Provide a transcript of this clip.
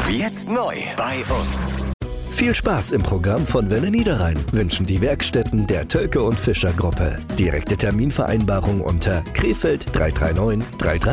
Jetzt neu bei uns. Viel Spaß im Programm von Welle Niederrhein wünschen die Werkstätten der Tölke und Fischer Gruppe. Direkte Terminvereinbarung unter Krefeld 339 33.